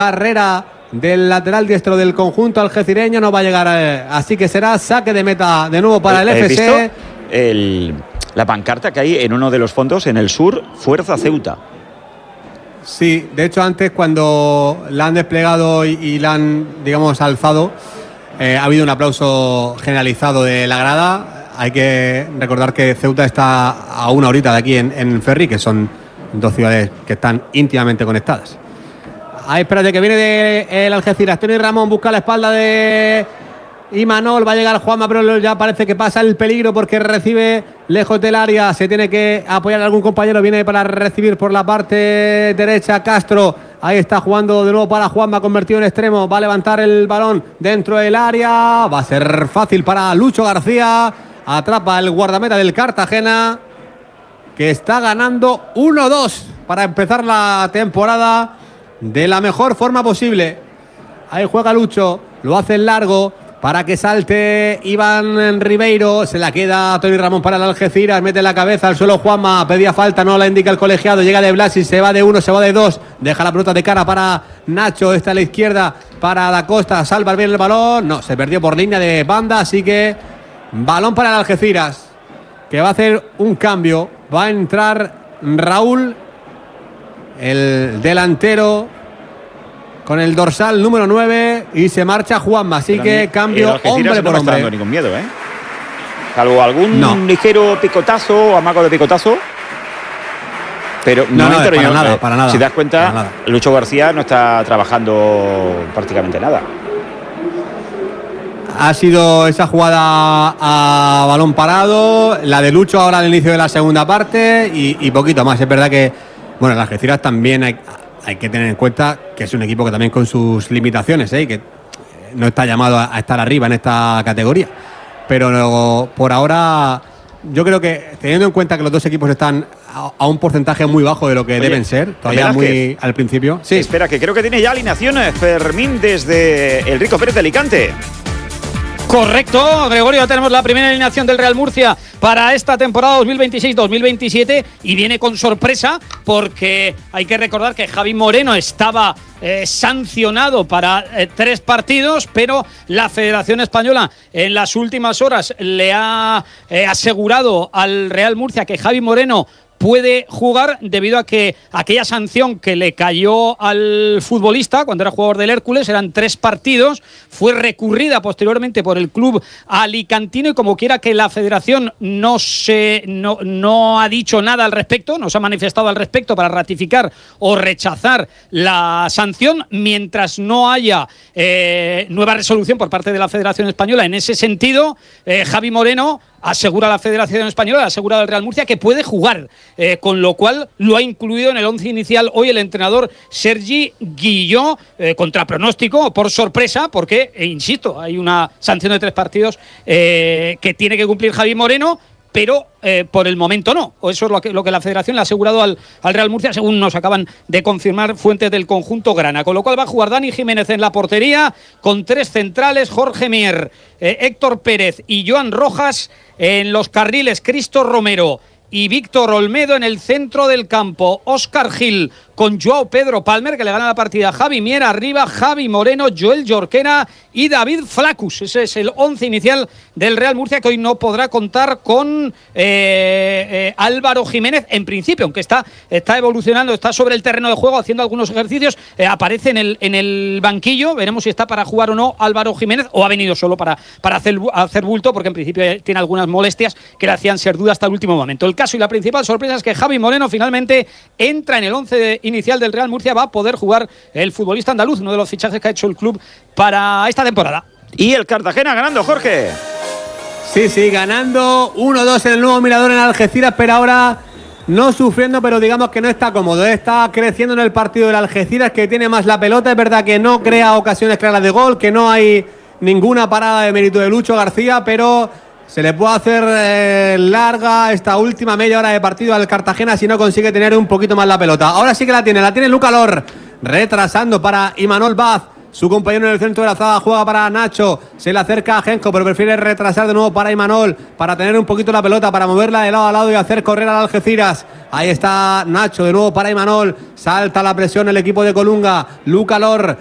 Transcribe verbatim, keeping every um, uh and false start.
carrera del lateral diestro del conjunto algecireño no va a llegar, eh, así que será saque de meta de nuevo para el F C. ¿Has visto el, la pancarta que hay en uno de los fondos en el sur? Fuerza Ceuta. Sí, de hecho antes cuando la han desplegado y, y la han, digamos, alzado, eh, ha habido un aplauso generalizado de la grada. Hay que recordar que Ceuta está a una horita de aquí en, en Ferri, que son dos ciudades que están íntimamente conectadas. Ahí, espérate, que viene de el Algeciras. Tony Ramón busca la espalda de Imanol. Va a llegar Juanma, pero ya parece que pasa el peligro porque recibe lejos del área. Se tiene que apoyar a algún compañero. Viene para recibir por la parte derecha Castro. Ahí está jugando de nuevo para Juanma, convertido en extremo. Va a levantar el balón dentro del área. Va a ser fácil para Lucho García. Atrapa el guardameta del Cartagena, que está ganando uno dos para empezar la temporada de la mejor forma posible. Ahí juega Lucho, lo hace en largo para que salte Iván Ribeiro. Se la queda Tony Ramón para el Algeciras, mete la cabeza al suelo Juanma, pedía falta, no la indica el colegiado. Llega de Blasi, se va de uno, se va de dos, deja la pelota de cara para Nacho, está a la izquierda para Da Costa, salva bien el balón, no, se perdió por línea de banda, así que balón para el Algeciras, que va a hacer un cambio. Va a entrar Raúl, el delantero, con el dorsal número nueve, y se marcha Juanma. Así Pero que cambio hombre por no hombre. No está dando ningún miedo, ¿eh? Salvo algún no. ligero picotazo o amago de picotazo. Pero no, no, no, para nada, nada, para nada. Si te das cuenta, Lucho García no está trabajando prácticamente nada. Ha sido esa jugada a balón parado, la de Lucho ahora al inicio de la segunda parte y, y poquito más. Es verdad que, bueno, las Algeciras también hay, hay que tener en cuenta que es un equipo que también con sus limitaciones, ¿eh? Que no está llamado a, a estar arriba en esta categoría. Pero no, por ahora, yo creo que teniendo en cuenta que los dos equipos están a, a un porcentaje muy bajo de lo que Oye, deben ser, todavía muy que, al principio. Sí. Espera, que creo que tiene ya alineaciones Fermín desde el Rico Pérez de Alicante. Correcto, Gregorio, tenemos la primera alineación del Real Murcia para esta temporada dos mil veintiséis dos mil veintisiete y viene con sorpresa porque hay que recordar que Javi Moreno estaba eh, sancionado para eh, tres partidos, pero la Federación Española en las últimas horas le ha eh, asegurado al Real Murcia que Javi Moreno puede jugar debido a que aquella sanción que le cayó al futbolista cuando era jugador del Hércules, eran tres partidos, fue recurrida posteriormente por el club alicantino y como quiera que la federación no, se, no, no ha dicho nada al respecto, no se ha manifestado al respecto para ratificar o rechazar la sanción, mientras no haya eh, nueva resolución por parte de la Federación Española en ese sentido, eh, Javi Moreno asegura a la Federación Española, asegura al Real Murcia que puede jugar, eh, con lo cual lo ha incluido en el once inicial hoy el entrenador Sergi Guilló, eh, contra pronóstico, por sorpresa, porque, eh, insisto, hay una sanción de tres partidos eh, que tiene que cumplir Javi Moreno, pero eh, por el momento no. O eso es lo que, lo que la Federación le ha asegurado al, al Real Murcia, según nos acaban de confirmar fuentes del conjunto grana. Con lo cual va a jugar Dani Jiménez en la portería, con tres centrales, Jorge Mier, eh, Héctor Pérez y Joan Rojas. En los carriles, Cristo Romero y Víctor Olmedo. En el centro del campo, Óscar Gil con Joao Pedro Palmer, que le gana la partida a Javi Mier. Arriba, Javi Moreno, Joel Jorquera y David Flacus. Ese es el once inicial del Real Murcia, que hoy no podrá contar con eh, eh, Álvaro Jiménez, en principio, aunque está, está evolucionando, está sobre el terreno de juego, haciendo algunos ejercicios, eh, aparece en el, en el banquillo. Veremos si está para jugar o no Álvaro Jiménez, o ha venido solo para, para hacer, hacer bulto, porque en principio tiene algunas molestias que le hacían ser duda hasta el último momento. El caso y la principal sorpresa es que Javi Moreno finalmente entra en el once inicial del Real Murcia. Va a poder jugar el futbolista andaluz, uno de los fichajes que ha hecho el club para esta temporada. Y el Cartagena ganando, Jorge. Sí, sí, ganando uno dos en el nuevo Mirador en Algeciras, pero ahora no sufriendo, pero digamos que no está cómodo. Está creciendo en el partido del Algeciras, que tiene más la pelota. Es verdad que no crea ocasiones claras de gol, que no hay ninguna parada de mérito de Lucho García, pero se le puede hacer eh, larga esta última media hora de partido al Cartagena si no consigue tener un poquito más la pelota. Ahora sí que la tiene, la tiene Luca Lor, retrasando para Imanol Baz. Su compañero en el centro de la zaga juega para Nacho. Se le acerca a Genco, pero prefiere retrasar de nuevo para Imanol, para tener un poquito la pelota, para moverla de lado a lado y hacer correr al Algeciras. Ahí está Nacho de nuevo para Imanol. Salta la presión el equipo de Colunga. Luca Lor